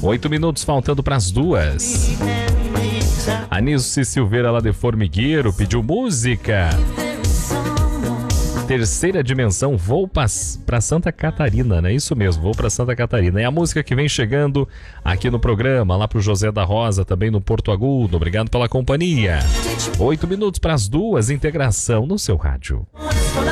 8 minutos faltando para as 2. A Nilce Silveira lá de Formigueiro pediu música. Terceira Dimensão, vou para Santa Catarina, né? Isso mesmo, vou para Santa Catarina. É a música que vem chegando aqui no programa, lá pro José da Rosa, também no Porto Agudo. Obrigado pela companhia. 8 minutos para as 2, integração no seu rádio.